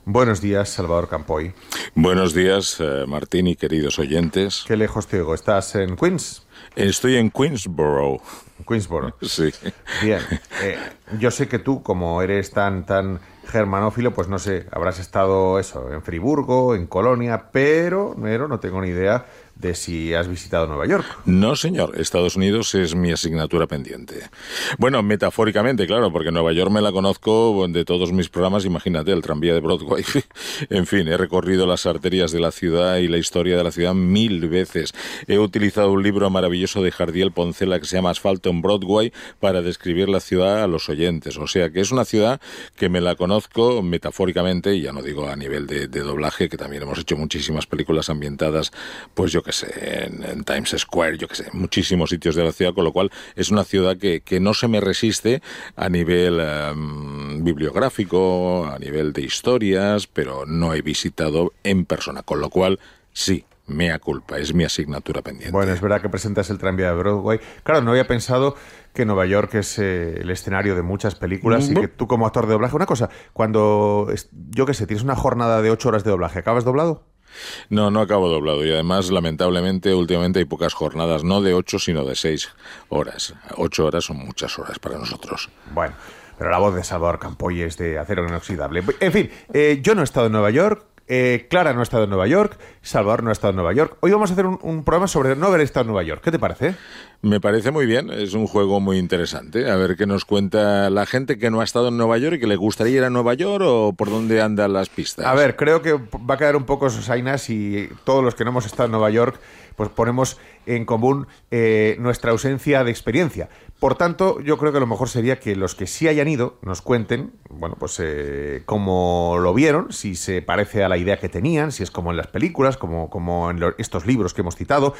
Buenos días, Salvador Campoy. Buenos días, Martín y queridos oyentes. Qué lejos te oigo. ¿Estás en Queens? Estoy en Queensboro. Queensboro. Sí. Bien. Yo sé que tú, como eres tan germanófilo, pues no sé, habrás estado en Friburgo, en Colonia, pero no tengo ni idea de si has visitado Nueva York. No, señor. Estados Unidos es mi asignatura pendiente. Bueno, metafóricamente, claro, porque Nueva York me la conozco de todos mis programas. Imagínate, el tranvía de Broadway. En fin, he recorrido las arterias de la ciudad y la historia de la ciudad 1000 veces. He utilizado un libro maravilloso de Jardiel Poncela que se llama Asfalto en Broadway para describir la ciudad a los oyentes. O sea, que es una ciudad que me la conozco metafóricamente, y ya no digo a nivel de doblaje, que también hemos hecho muchísimas películas ambientadas, pues yo qué sé, en Times Square, yo qué sé, muchísimos sitios de la ciudad, con lo cual es una ciudad que no se me resiste a nivel bibliográfico, a nivel de historias, pero no he visitado en persona, con lo cual sí, mea culpa, es mi asignatura pendiente. Bueno, es verdad que presentas el tranvía de Broadway. Claro, no había pensado que Nueva York es el escenario de muchas películas y que tú como actor de doblaje... Una cosa, cuando, yo qué sé, tienes una jornada de 8 horas de doblaje, ¿acabas doblado? No acabo doblado, y además, lamentablemente, últimamente hay pocas jornadas, no de 8, sino de 6 horas. 8 horas son muchas horas para nosotros. Bueno, pero la voz de Salvador Campoy es de acero inoxidable. En fin, yo no he estado en Nueva York, Clara no ha estado en Nueva York, Salvador no ha estado en Nueva York. Hoy vamos a hacer un programa sobre no haber estado en Nueva York. ¿Qué te parece? Me parece muy bien, es un juego muy interesante. A ver qué nos cuenta la gente que no ha estado en Nueva York y que le gustaría ir a Nueva York, o por dónde andan las pistas. A ver, creo que va a quedar un poco sosainas y todos los que no hemos estado en Nueva York pues ponemos en común nuestra ausencia de experiencia. Por tanto, yo creo que lo mejor sería que los que sí hayan ido nos cuenten, bueno, pues cómo lo vieron, si se parece a la idea que tenían, si es como en las películas, como en estos libros que hemos citado,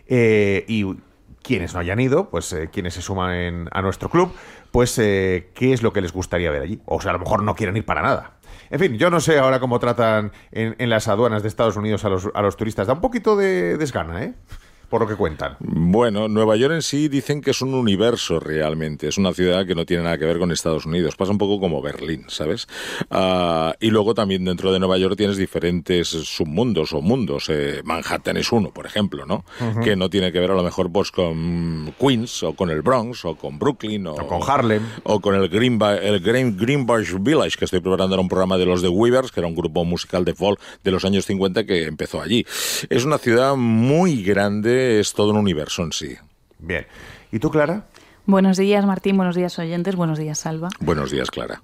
y quienes no hayan ido, pues quienes se suman a nuestro club, pues qué es lo que les gustaría ver allí. O sea, a lo mejor no quieren ir para nada. En fin, yo no sé ahora cómo tratan en las aduanas de Estados Unidos a los turistas. Da un poquito de desgana, ¿eh? Por lo que cuentan. Bueno, Nueva York en sí dicen que es un universo realmente. Es una ciudad que no tiene nada que ver con Estados Unidos. Pasa un poco como Berlín, ¿sabes? Y luego también dentro de Nueva York tienes diferentes submundos o mundos. Manhattan es uno, por ejemplo, ¿no? Uh-huh. Que no tiene que ver a lo mejor pues con Queens o con el Bronx o con Brooklyn o con Harlem o con el Greenbush Village, que estoy preparando ahora un programa de los The Weavers, que era un grupo musical de folk de los años 50 que empezó allí. Es una ciudad muy grande. Es todo un universo en sí. Bien. ¿Y tú, Clara? Buenos días, Martín. Buenos días, oyentes. Buenos días, Salva. Buenos días, Clara.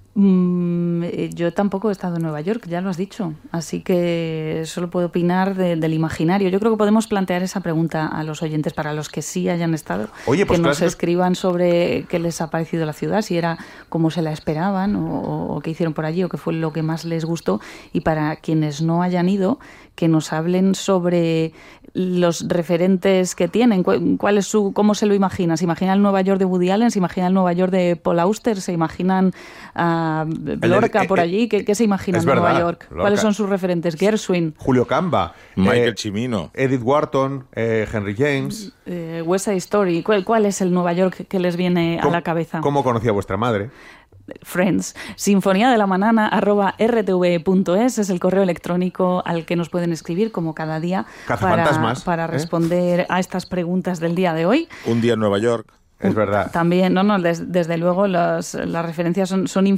Yo tampoco he estado en Nueva York, ya lo has dicho. Así que solo puedo opinar del imaginario. Yo creo que podemos plantear esa pregunta a los oyentes, para los que sí hayan estado. Oye, pues que nos escriban sobre qué les ha parecido la ciudad, si era como se la esperaban o qué hicieron por allí o qué fue lo que más les gustó. Y para quienes no hayan ido, que nos hablen sobre los referentes que tienen, cuál es cómo se lo imaginan. ¿Se imagina el Nueva York de Woody Allen? ¿Se imagina el Nueva York de Paul Auster? ¿Se imaginan a Lorca por allí? ¿Qué se imaginan de Nueva York? Lorca. ¿Cuáles son sus referentes? Gershwin, Julio Camba, Michael Cimino, Edith Wharton, Henry James, West Side Story. ¿Cuál es el Nueva York que les viene a la cabeza? ¿Cómo conocía vuestra madre? Friends. sinfoniadelamanana@rtv.es es el correo electrónico al que nos pueden escribir, como cada día, para responder a estas preguntas del día de hoy. Un día en Nueva York. Es verdad. También, desde luego las referencias son